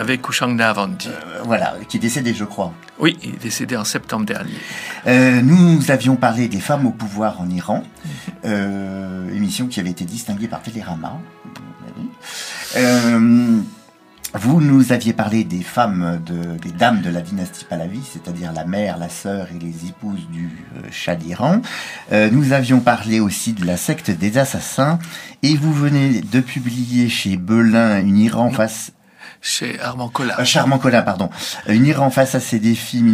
avec Kushanga Avanti. Voilà, qui est décédé, je crois. Oui, il est décédé en septembre dernier. Nous avions parlé des femmes au pouvoir en Iran, émission qui avait été distinguée par Télérama. Vous nous aviez parlé des femmes, des dames de la dynastie Pahlavi, c'est-à-dire la mère, la sœur et les épouses du Shah d'Iran. Nous avions parlé aussi de la secte des assassins, et vous venez de publier chez Belin une Iran face... Chez Armand Collin. Chez Armand Collin, pardon. Une Iran face à ses défis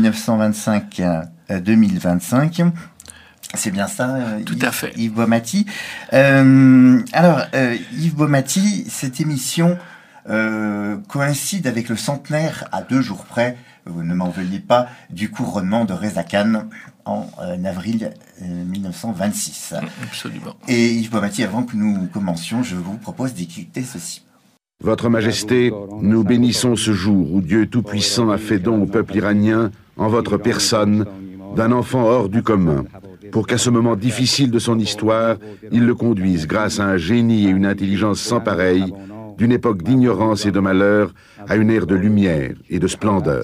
1925-2025. C'est bien ça, tout à fait. Yves Boamati. Alors, Yves Boamati, cette émission coïncide avec le centenaire, à 2 jours près, vous ne m'en veuillez pas, du couronnement de Reza Khan en avril 1926. Absolument. Et Yves Boamati, avant que nous commencions, je vous propose d'écouter ceci. Votre Majesté, nous bénissons ce jour où Dieu Tout-Puissant a fait don au peuple iranien, en votre personne, d'un enfant hors du commun, pour qu'à ce moment difficile de son histoire, il le conduise grâce à un génie et une intelligence sans pareil, d'une époque d'ignorance et de malheur à une ère de lumière et de splendeur.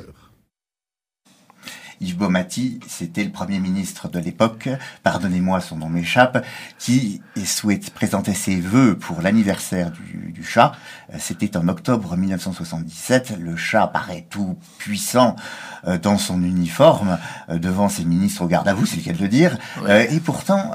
Yves Boamati, c'était le Premier ministre de l'époque, pardonnez-moi, son nom m'échappe, qui souhaite présenter ses vœux pour l'anniversaire du Shah. C'était en octobre 1977. Le Shah paraît tout puissant dans son uniforme, devant ses ministres au garde à vous, c'est le cas de le dire. Ouais. Et pourtant,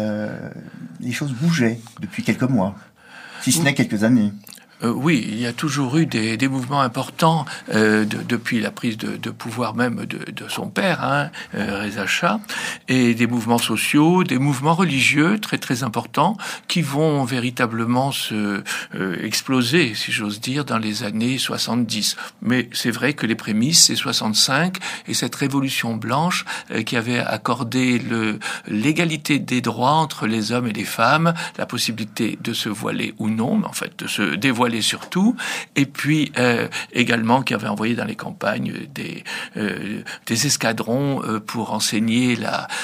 les choses bougeaient depuis quelques mois, si ce n'est quelques années. Oui, il y a toujours eu des mouvements importants depuis la prise de pouvoir même de son père, Reza Shah, et des mouvements sociaux, des mouvements religieux très très importants qui vont véritablement se exploser, si j'ose dire, dans les années 70. Mais c'est vrai que les prémices, c'est 65, et cette révolution blanche qui avait accordé l'égalité des droits entre les hommes et les femmes, la possibilité de se voiler ou non, mais en fait de se dévoiler surtout, et puis également qui avait envoyé dans les campagnes des escadrons pour enseigner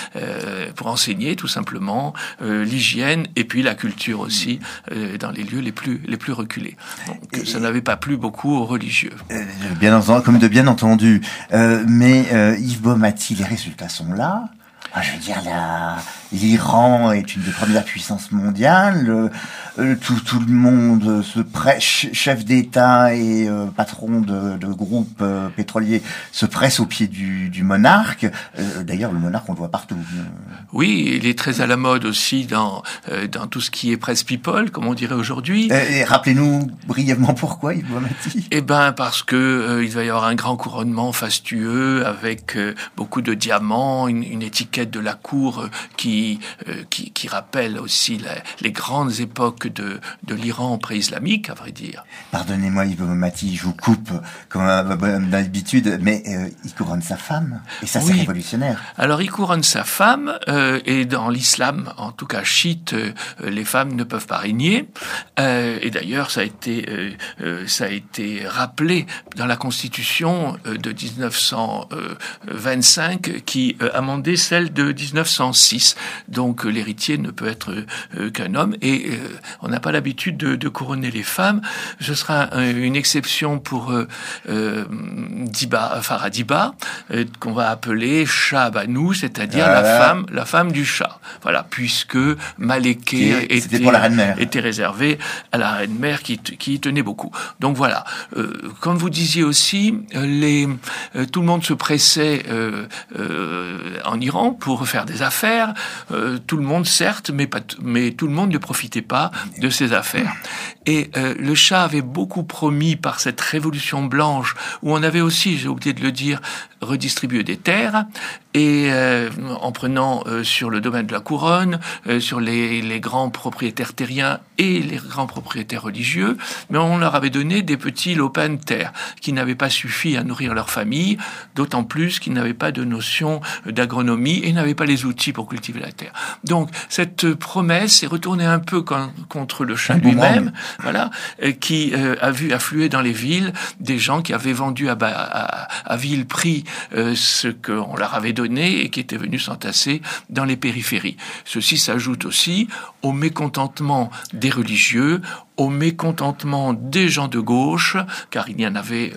tout simplement l'hygiène et puis la culture aussi dans les lieux les plus reculés. Donc ça n'avait pas plu beaucoup aux religieux. Bien entendu, mais Yves Boamati, les résultats sont là. Je veux dire, l'Iran est une des premières puissances mondiales. Tout le monde chef d'État et patron de groupes pétroliers se presse au pied du monarque. D'ailleurs, le monarque, on le voit partout. Oui, il est très à la mode aussi dans tout ce qui est presse people, comme on dirait aujourd'hui. Et rappelez-nous brièvement pourquoi, Yves Boamati. Eh ben, parce que il va y avoir un grand couronnement fastueux avec beaucoup de diamants, une étiquette de la cour qui rappelle aussi les grandes époques de l'Iran pré-islamique, à vrai dire. Pardonnez-moi Yves Boamati, je vous coupe comme d'habitude, mais il couronne sa femme, et ça c'est révolutionnaire. Alors il couronne sa femme, et dans l'islam, en tout cas chiite, les femmes ne peuvent pas régner, et d'ailleurs ça a été rappelé dans la Constitution de 1925 qui amendait celle de 1906. Donc l'héritier ne peut être qu'un homme, et on n'a pas l'habitude de couronner les femmes. Ce sera une exception pour Faradiba, qu'on va appeler Shah Banu, c'est-à-dire la femme du Shah. Voilà, puisque Malekeh était réservé à la reine-mère qui y tenait beaucoup. Donc voilà, comme vous disiez aussi, tout le monde se pressait en Iran pour faire des affaires. Tout le monde, certes, mais tout le monde ne profitait pas de ces affaires. Et le Shah avait beaucoup promis par cette révolution blanche, où on avait aussi, j'ai oublié de le dire, redistribué des terres, et en prenant sur le domaine de la couronne, sur les grands propriétaires terriens et les grands propriétaires religieux, mais on leur avait donné des petits lopins de terre qui n'avaient pas suffi à nourrir leur famille, d'autant plus qu'ils n'avaient pas de notion d'agronomie et n'avaient pas les outils pour cultiver la terre. Donc cette promesse est retournée un peu contre le Shah lui-même, voilà, qui a vu affluer dans les villes des gens qui avaient vendu à vil prix ce qu'on leur avait donné et qui étaient venus s'entasser dans les périphéries. Ceci s'ajoute aussi au mécontentement des religieux, au mécontentement des gens de gauche, car il y en avait